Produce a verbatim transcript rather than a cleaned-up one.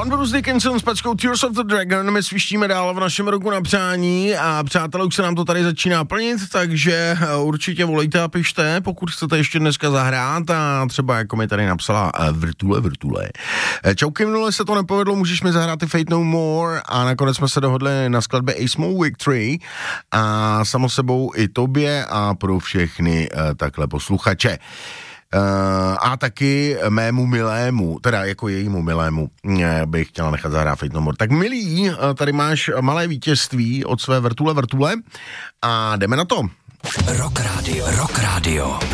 Pan Bruce Dickinson s peckou Tears of the Dragon, my svištíme dál v našem roku na přání a přátelé, už se nám to tady začíná plnit, takže určitě volejte a pište, pokud chcete ještě dneska zahrát a třeba jako mi tady napsala Vrtule, Vrtule. Čauky, minule se to nepovedlo, můžeš mi zahrát i Fate No More a nakonec jsme se dohodli na skladbě A Small Victory a samo sebou i tobě a pro všechny takhle posluchače. Uh, a taky mému milému, teda jako jejímu milému, bych chtěla nechat zahrát Fate No More. Tak milý, tady máš malé vítězství od své Vrtule Vrtule a jdeme na to. Rock Radio, Rock Radio.